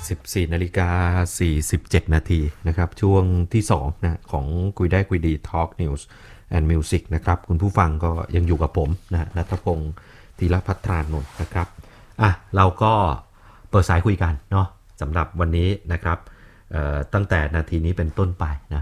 14:47 นาทีนะครับช่วงที่2นะของคุยได้คุยดี Talk News and Music นะครับคุณผู้ฟังก็ยังอยู่กับผมนะณัฐพงศ์ธีรภัทรานนท์นะครับเราก็เปิดสายคุยกันเนาะสำหรับวันนี้นะครับตั้งแต่นาทีนี้เป็นต้นไปนะ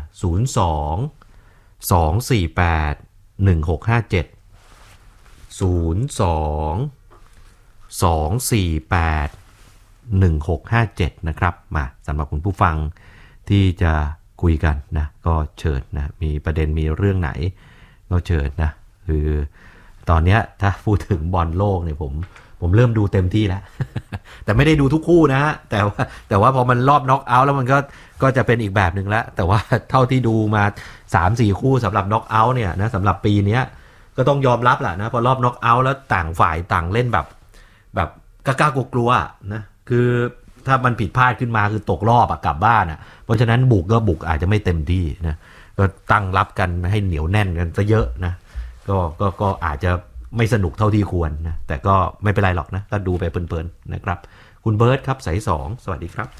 02-248-1657นะครับมาสำหรับคุณผู้ฟังที่จะคุยกันนะก็เชิญนะมีประเด็นมีเรื่องไหนก็เชิญนะคือตอนนี้ถ้าพูดถึงบอลโลกเนี่ยผมเริ่มดูเต็มที่แล้ว แต่ไม่ได้ดูทุกคู่นะแต่ว่าพอมันรอบน็อกเอาท์แล้วมันก็จะเป็นอีกแบบหนึ่งแล้วแต่ว่าเท่าที่ดูมา 3-4 คู่สำหรับน็อกเอาท์เนี่ยนะสำหรับปีนี้ก็ต้องยอมรับแหละนะพอรอบน็อกเอาท์แล้วต่างฝ่ายต่างเล่นแบบกล้ากลัวๆนะคือถ้ามันผิดพลาดขึ้นมาคือตกรอบกลับบ้านเพราะฉะนั้นบุกอาจจะไม่เต็มที่นะก็ตั้งรับกันให้เหนียวแน่นกันซะเยอะนะก็อาจจะไม่สนุกเท่าที่ควรนะแต่ก็ไม่เป็นไรหรอกนะก็ดูไปเพลินๆนะครับคุณเบิร์ตครับสาย2สวัสดีครับ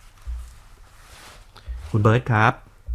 คุณเบิร์ตครับ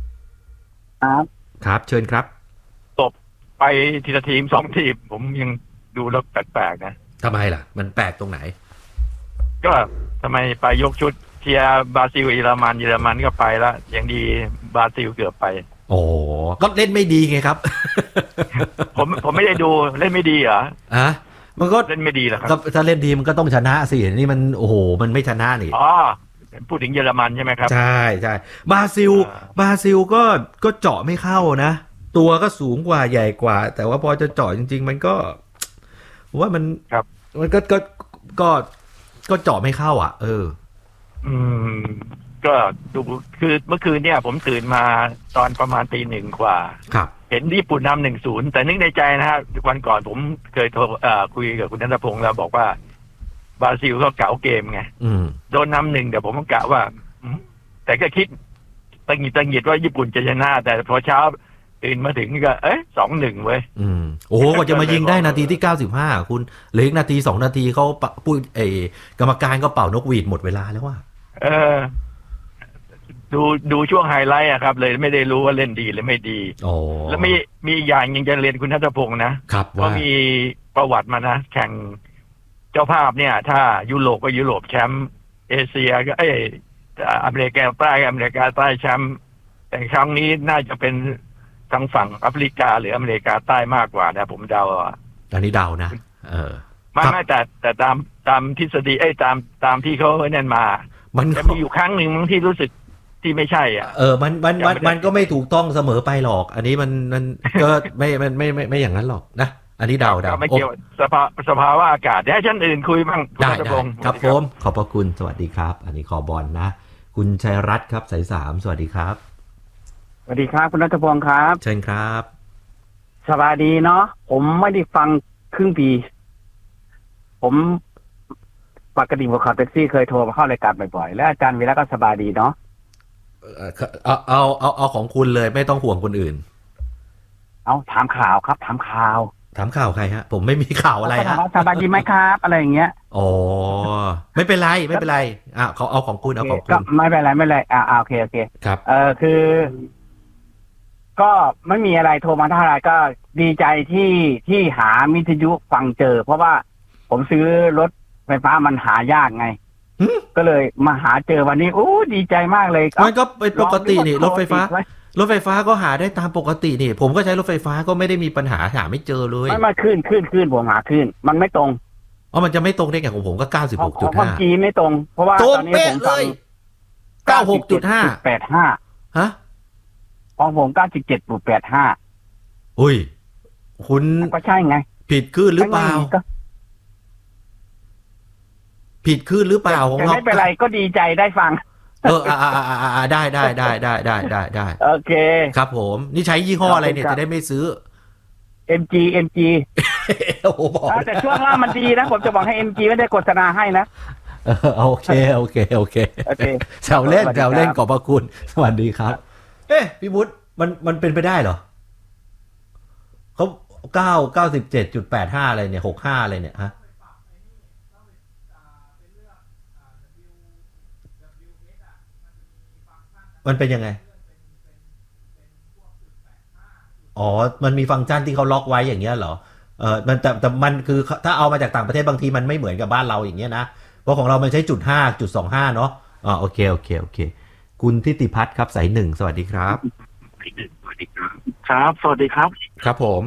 ครับเชิญครับตบไปทีละทีม2 ทีมผมยังดูแล้วแปลกๆนะทำไมล่ะมันแปลกตรงไหนก็ทำไมไปยกชุดเชียร์บราซิลเยอรมันก็ไปแล้วยังดีบราซิลเกือบไปโอ้ก็เล่นไม่ดีไงครับผมไม่ได้ดูเล่นไม่ดีเหรอมันก็เล่นไม่ดีเหรอครับถ้าเล่นดีมันก็ต้องชนะสินี่มันโอ้โหมันไม่ชนะนี่พูดถึงเยอรมันใช่ไหมครับใช่บราซิลก็เจาะไม่เข้านะตัวก็สูงกว่าใหญ่กว่าแต่ว่าพอจะเจาะจริงๆมันก็ว่ามันก็เจาะไม่เข้าก็ดูคือเมื่อคืนเนี่ยผมตื่นมาตอนประมาณตี 1กว่าเห็นญี่ปุ่นนำ 1-0 แต่นึกในใจนะฮะวันก่อนผมเคยโทรคุยกับคุณณัฐพงศ์แล้วบอกว่าบราซิลก็เก๋าเกมไงโดนนำ 1เดี๋ยวผมก็กะว่าแต่ก็คิดตังหิดว่าญี่ปุ่นจะชนะแต่พอเช้าตื่นมาถึงก็2-1เว้ยโอ้โหกว่าจะมายิงได้นาทีที่95คุณเหลืออีกนาที2นาทีเขาพูดกรรมการก็เป่านกหวีดหมดเวลาแล้วว่าดูช่วงไฮไลท์ครับเลยไม่ได้รู้ว่าเล่นดีหรือไม่ดีแล้วมีอย่างยังจะเรียนคุณณัฐพงศ์นะก็มีประวัติมานะแข่งเจ้าภาพเนี่ยถ้ายุโรปก็ยุโรปแชมป์เอเชียก็อเมริกาใต้แชมป์แต่ครั้งนี้น่าจะเป็นทางฝั่งแอฟริกาหรืออเมริกาใต้มากกว่านะผมเดาอันนี้เดานะไม่แต่ตามทฤษฎีตามที่เขาเน้นมามันจะมีอยู่ครั้งหนึ่งที่รู้สึกที่ไม่ใช่มันก็ไม่ถูกต้องเสมอไปหรอกอันนี้มันก็ไม่อย่างนั้นหรอกนะอันนี้เดาไม่เกี่ยวสภาวะอากาศให้ท่านอื่นคุยบ้างได้ครับผมขอบพระคุณสวัสดีครับอันนี้ขอบอลนะคุณชัยรัตน์ครับสาย3สวัสดีครับสวัสดีครับคุณณัฐพงศ์ครับเชิญครับสบายดีเนาะผมไม่ได้ฟังครึ่งปีผมปกติผมขับแท็กซี่เคยโทรมาเข้ารายการบ่อยๆแล้วอาจารย์วีระก็สบายดีเนาะเอาของคุณเลยไม่ต้องห่วงคนอื่นเอาถามข่าวครับถามข่าวใครฮะผมไม่มีข่าวอะไรฮะสบายดีไหมครับอะไรอย่างเงี้ยอ๋อไม่เป็นไรเขาเอาของคุณเอาของคุณก็ไม่เป็นไรโอเคครับคือก็ไม่มีอะไรโทรมาเท่าไหร่ก็ดีใจที่หาวิทยุฟังเจอเพราะว่าผมซื้อรถไฟฟ้ามันหายากไงก็เลยมาหาเจอวันนี้โอ้ดีใจมากเลยมันก็เป็นปกตินี่รถไฟฟ้าก็หาได้ตามปกตินี่ผมก็ใช้รถไฟฟ้าก็ไม่ได้มีปัญหาหาไม่เจอเลยไม่ขึ้นผมหาขึ้นมันไม่ตรงมันจะไม่ตรงได้ไงของผมก็ 96.5 ความจีไม่ตรงเพราะว่าตอนนี้ผมฟัง 96.5 ฮะของผม 97.85 อุ้ยคุณก็ใช่ไงผิดขึ้นหรือเปล่าของเราไม่เป็นไรก็ดีใจได้ฟังได้โอเคครับผมนี่ใช้ยี่ห้ออะไรเนี่ยจะได้ไม่ซื้อ MG โอ้โหแต่ช่วงล่างมันดีนะผมจะบอกให้ MG ไม่ได้โฆษณาให้นะโอเคแซวเล่นขอบพระคุณสวัสดีครับพี่วุฒิมันเป็นไปได้เหรอเขา97.85 อะไรเนี่ย65อะไรเนี่ยฮะมันเป็นยังไงอ๋อมันมีฟังก์ชันที่เขาล็อกไว้อย่างเงี้ยเหรอมันแต่มันคือถ้าเอามาจากต่างประเทศบางทีมันไม่เหมือนกับบ้านเราอย่างเงี้ยนะเพราะของเรามันใช้.5.25เนาะโอเคคุณทิติพัฒน์ครับสายหนึ่งสวัสดีครับครับสวัสดีครับครับผม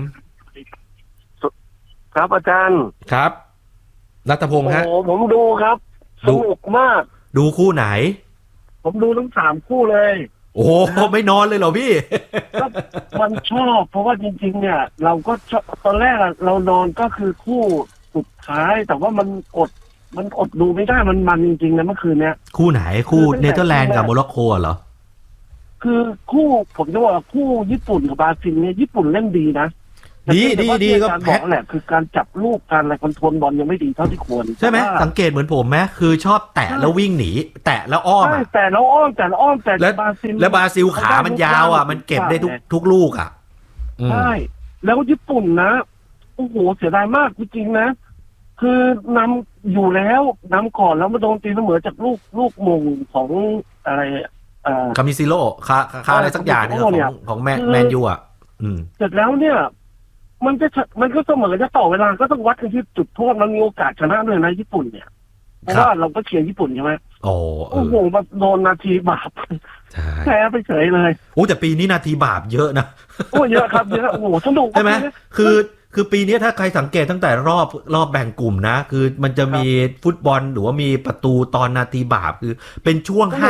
ครับอาจารย์ครับรัตพงษ์ฮะโอ้ผมดูครับสนุกมากดูคู่ไหนผมดูทั้ง3คู่เลยโอ้โหไม่นอนเลยเหรอพี่มันชอบเพราะว่าจริงๆเนี่ยเราก็ตอนแรกเรานอนก็คือคู่สุดท้ายแต่ว่ามันอดดูไม่ได้มันจริงๆนะเมื่อคืนเนี้ยคู่ไหนคู่เนเธอร์แลนด์กับโมร็อกโกเหรอคือคู่ผมจะบอกคู่ญี่ปุ่นกับบราซิลเนี่ยญี่ปุ่นเล่นดีนะดีก็การบอกแหละคือการจับลูกการอะไรคอนโทรลบอลยังไม่ดีเท่าที่ควรใช่ไหมสังเกตเหมือนผมไหมคือชอบแตะแล้ววิ่งหนีแตะแล้วอ้อมแต่แล้วอ้อมแต่บราซิลขามันยาวอ่ะมันเก็บได้ทุกลูกอ่ะใช่แล้วญี่ปุ่นนะโอ้โหเสียดายมากจริงๆนะคือนำอยู่แล้วนำก่อนแล้วมาโดนตีเสมอจากลูกมงของอะไรคามิซิโร่คาอะไรสักอย่างนึงของแมนยูอ่ะเสร็จแล้วเนี่ยมันก็เสมอจะต่อเวลาก็ต้องวัดกันที่จุดโทษมันมีโอกาสชนะด้วยนะญี่ปุ่นเนี่ยเพราะว่าเราก็เชียร์ญี่ปุ่นใช่ไหมโอ้โหมาโดนนาทีบาปแพ้ไปเฉยเลยโอ้แต่ปีนี้นาทีบาปเยอะนะโอ้เยอะครับเยอะโอ้โหสนุกใช่ไหมคือปีนี้ถ้าใครสังเกตตั้งแต่รอบแบ่งกลุ่มนะคือมันจะมีฟุตบอลหรือว่ามีประตูตอนนาทีบาปคือเป็นช่วง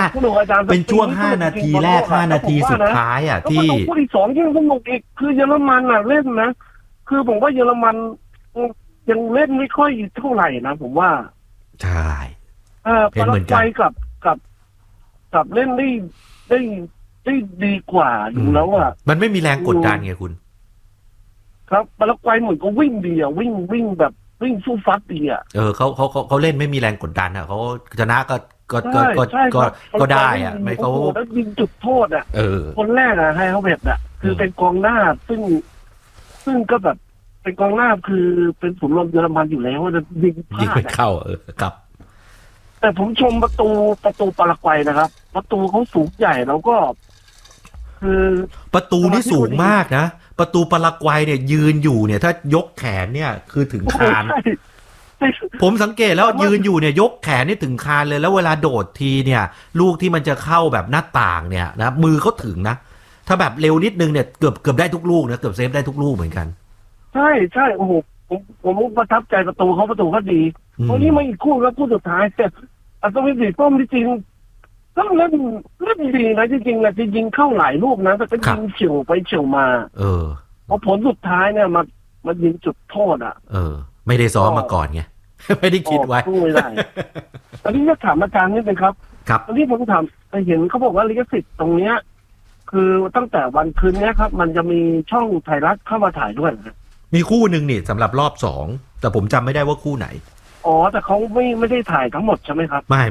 5นาทีแรก5นาทีสุดท้ายอ่ะที่คู่ที่2ที่สนุกอีกคือเยอรมันอ่ะเล่นนะคือผมว่าเยอรมันยังเล่นไม่ค่อยเท่าไหร่นะผมว่าใช่ปารากวัยกับเล่นได้ดีกว่าอยู่แล้วอ่ะมันไม่มีแรงกดดันไงคุณครับปารากวัยเหมือนก็วิ่งดีอ่ะวิ่งแบบวิ่งสู้ฟัดดีอ่ะเขาเล่นไม่มีแรงกดดันอ่ะเขาชนะก็ได้อ่ะไม่เขาแล้วยิงจุดโทษอ่ะคนแรกอ่ะให้เขาแบบอ่ะคือเป็นกองหน้าซึ่งก็แบบเป็นกองหน้าคือเป็นศูนย์รวมเยอรมันอยู่แล้วจะยิงไม่เข้าครับแต่ผมชมประตูปารากวัยนะครับประตูเขาสูงใหญ่แล้วก็คือประตูนี่สูงมากนะประตูปารากวัยเนี่ยยืนอยู่เนี่ยถ้ายกแขนเนี่ยคือถึงคานผมสังเกตแล้วยืนอยู่เนี่ยยกแขนนี่ถึงคานเลยแล้วเวลาโดดทีเนี่ยลูกที่มันจะเข้าแบบหน้าต่างเนี่ยนะมือเขาถึงนะถ้าแบบเร็วนิดนึงเนี่ยเกือบได้ทุกลูกนะเกือบเซฟได้ทุกลูกเหมือนกันใช่โอ้โหผมประทับใจประตูเขาดีวันนี้มาอีกคู่แล้วคู่สุดท้ายแต่อัศวินสีส้มที่จริงก็เล่นดีนะจริงๆนะจริงเข้าหลายลูกนะแต่ก็ยิงเฉียวไปเฉียวมาพอผลสุดท้ายเนี่ยมันยิงจุดโทษอ่ะไม่ได้ซ้อมมาก่อนไงไม่ได้คิดไว้ไม่ได้อันนี้จะถามอาจารย์นิดนึงครับอันนี้ผมถามเห็นเขาบอกว่าลิขสิทธิ์ตรงเนี้ยคือตั้งแต่วันคืนนี้ครับมันจะมีช่องไทยรัฐเข้ามาถ่ายด้วยนะมีคู่หนึ่งนี่สำหรับรอบ2แต่ผมจำไม่ได้ว่าคู่ไหนแต่เขาไม่ได้ถ่ายทั้งหมดใช่ไหมครับไม่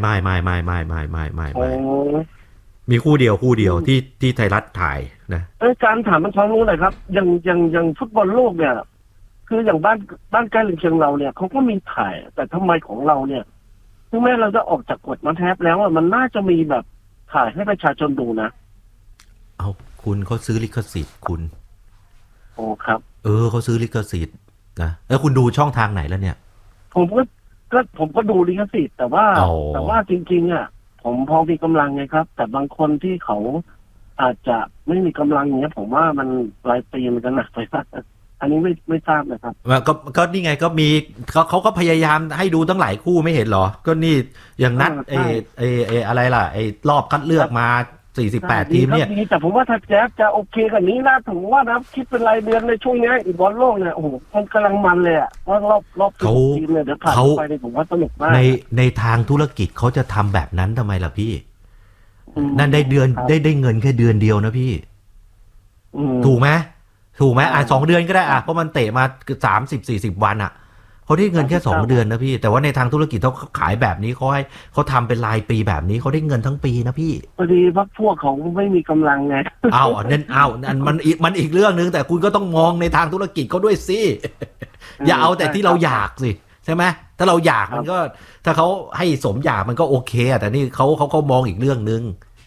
มีคู่เดียวที่ไทยรัฐถ่ายนะการถามมันความรู้หน่อยครับอย่างฟุตบอลโลกเนี่ยคืออย่างบ้านใกล้เคียงเราเนี่ยเขาก็มีถ่ายแต่ทำไมของเราเนี่ยถึงแม้เราจะออกจากกฎมาแทบแล้วมันน่าจะมีแบบถ่ายให้ประชาชนดูนะเอาคุณเขาซื้อลิขสิทธิ์คุณครับเขาซื้อลิขสิทธิ์นะแล้วคุณดูช่องทางไหนแล้วเนี่ยผมก็ดูลิขสิทธิ์แต่ว่าจริงๆอ่ะผมพอมีกำลังไงครับแต่บางคนที่เขาอาจจะไม่มีกำลังอย่างเงี้ยผมว่ามันรายปีมันจะหนักไปสักอันนี้ไม่ทราบนะครับก็นี่ไงก็มีเขาก็พยายามให้ดูตั้งหลายคู่ไม่เห็นหรอก็นี่อย่างนัดอะไรล่ะรอบคัดเลือกมา48ทีมเนี่ยแต่ผมว่าถ้าแจ๊บจะโอเคกับนี้นะผมว่านะคิดเป็นรายเดือนในช่วงนี้อีกบอลโลกเนี่ยโอ้โหมันกำลังมันเลยอ่ะว่ารอบทีมเนี่ยเดี๋ยวผ่านไปเนี่ยผมว่าสนุกมากในทางธุรกิจเขาจะทำแบบนั้นทำไมล่ะพี่นั่นได้เงินแค่เดือนเดียวนะพี่ถูกไหม2 เดือนก็ได้เพราะมันเตะมา30-40 วันเขาได้เงินแค่2 เดือนนะพี่แต่ว่าในทางธุรกิจเขาขายแบบนี้เขาทำเป็นรายปีแบบนี้เขาได้เงินทั้งปีนะพี่พอดีพวกเขาไม่มีกำลังไงนั่นมันอีกเรื่องนึงแต่คุณก็ต้องมองในทางธุรกิจเขาด้วยสิอย่าเอาแต่ที่เราอยากสิใช่ไหมถ้าเราอยากมันก็ถ้าเขาให้สมอยากมันก็โอเคแต่นี่เขามองอีกเรื่องนึง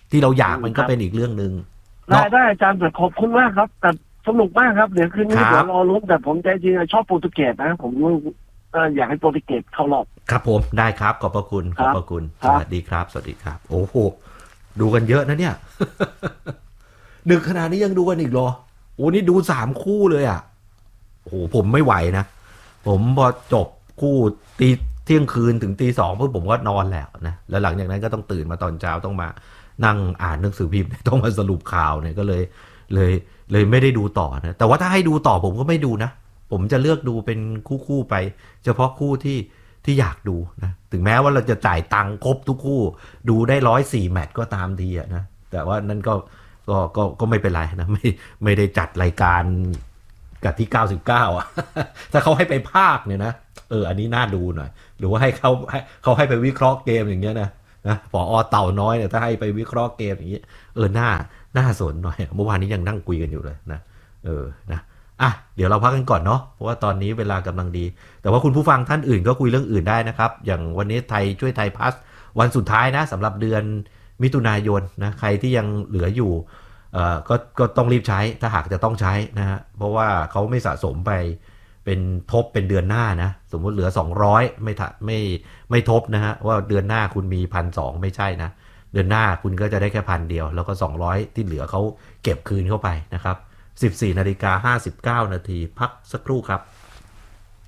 ที่เราอยากมันก็เป็นอีกเรื่องนึงได้อาจารย์แต่ขอบคุณมากครับแต่สนุกมากครับเดี๋ยวคืนนี้ผมรอลุ้นแต่ผมใจจริงชอบโปรตุเกสนะผมอยากให้โปรตุเกสเข้ารอบครับผมได้ครับขอบพระคุณขอบพระคุณสวัสดีครับสวัสดีครับโอ้โหดูกันเยอะนะเนี่ยดึกขนาดนี้ยังดูกันอีกเหรอโอ้นี่ดู3คู่เลยอ่ะโอ้โหผมไม่ไหวนะผมพอจบคู่เที่ยงคืนถึงตี 2เพื่อผมก็นอนแล้วนะแล้วหลังจากนั้นก็ต้องตื่นมาตอนเช้าต้องมานั่งอ่านหนังสือพิมพ์ต้องมาสรุปข่าวเนี่ยก็เลยไม่ได้ดูต่อนะแต่ว่าถ้าให้ดูต่อผมก็ไม่ดูนะผมจะเลือกดูเป็นคู่ไปเฉพาะคู่ที่อยากดูนะถึงแม้ว่าเราจะจ่ายตังค์ครบทุกคู่ดูได้104แมตช์ก็ตามทีอะนะแต่ว่านั่นก็ไม่เป็นไรนะไม่ได้จัดรายการกับที่99อ่ะถ้าเขาให้ไปภาคเนี่ยนะอันนี้น่าดูหน่อยหรือว่าให้เขาให้ไปวิเคราะห์เกมอย่างเงี้ยนะผอ.เต่าน้อยเนี่ยถ้าให้ไปวิเคราะห์เกมอย่างงี้น่าสนหน่อยเมื่อวานนี้ยังนั่งคุยกันอยู่เลยนะนะเดี๋ยวเราพักกันก่อนเนาะเพราะว่าตอนนี้เวลากำลังดีแต่ว่าคุณผู้ฟังท่านอื่นก็คุยเรื่องอื่นได้นะครับอย่างวันนี้ไทยช่วยไทยพลัสวันสุดท้ายนะสำหรับเดือนมิถุนายนนะใครที่ยังเหลืออยู่ก็ต้องรีบใช้ถ้าหากจะต้องใช้นะฮะเพราะว่าเขาไม่สะสมไปเป็นทบเป็นเดือนหน้านะสมมุติเหลือ200ไม่ทบนะฮะว่าเดือนหน้าคุณมี 1,200 ไม่ใช่นะเดือนหน้าคุณก็จะได้แค่ 1,000 เดียวแล้วก็200ที่เหลือเขาเก็บคืนเข้าไปนะครับ 14:59 น.พักสักครู่ครับ